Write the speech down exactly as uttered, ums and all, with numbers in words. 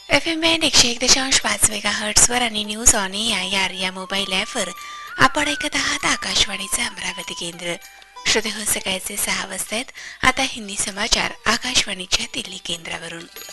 F M band एकशे एक दशांश पाच मेगा हर्ट्सवर आणि news on A I R या मोबाईल ॲपवर आपण ऐकत आहात आकाशवाणीचं अमरावती केंद्र. श्रोते हो, सकाळचे सहा वाजता आहेत. आता हिंदी समाचार आकाशवाणीच्या दिल्ली केंद्रावरून.